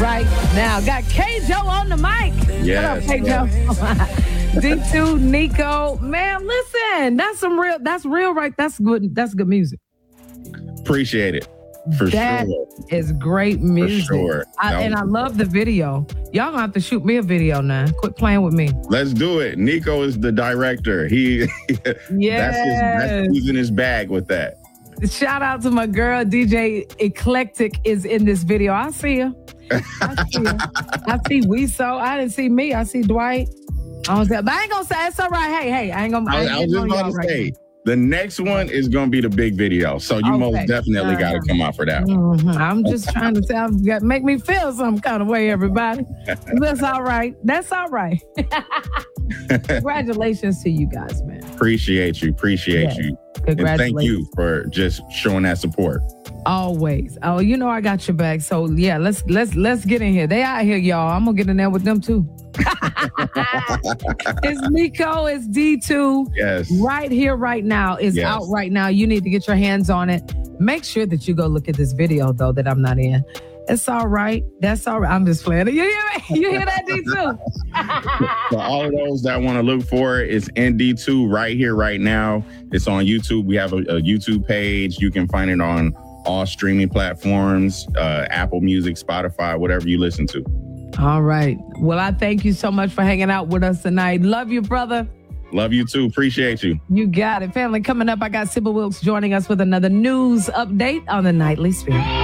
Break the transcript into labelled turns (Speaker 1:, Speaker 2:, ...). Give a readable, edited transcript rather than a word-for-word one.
Speaker 1: right now. Got K-Joe on the mic.
Speaker 2: Yes.
Speaker 1: What up, K-Joe? D2, Nico. Man, listen, that's real, right? That's good music.
Speaker 2: Appreciate it. For
Speaker 1: that
Speaker 2: sure.
Speaker 1: is great music.
Speaker 2: For sure.
Speaker 1: I love the video. Y'all gonna have to shoot me a video now. Quit playing with me.
Speaker 2: Let's do it. Nico is the director. That's who's in his bag with that.
Speaker 1: Shout out to my girl, DJ Eclectic is in this video. I see her. I see Weeso. I didn't see me. I see Dwight. But I ain't gonna say it's all right. Hey, I ain't gonna.
Speaker 2: I was just about to say. The next one is going to be the big video. So you most definitely got to come out for that one.
Speaker 1: Mm-hmm. I'm just trying to tell, make me feel some kind of way, everybody. That's all right. That's all right. Congratulations to you guys, man.
Speaker 2: Appreciate you. Congratulations. And thank you for just showing that support.
Speaker 1: Always. Oh, you know I got your back. So yeah, let's get in here. They out here, y'all. I'm going to get in there with them too. It's Nico, it's D2.
Speaker 2: Yes.
Speaker 1: Right here, right now. It's out right now. You need to get your hands on it. Make sure that you go look at this video, though, that I'm not in. It's all right. That's all right. I'm just playing. You hear me? You hear that, D2?
Speaker 2: For all of those that want to look for it, it's ND2 right here, right now. It's on YouTube. We have a YouTube page. You can find it on all streaming platforms, Apple Music, Spotify, whatever you listen to.
Speaker 1: All right. Well, I thank you so much for hanging out with us tonight. Love you, brother.
Speaker 2: Love you too. Appreciate you.
Speaker 1: You got it. Family, coming up, I got Sybil Wilkes joining us with another news update on the Nightly Spin.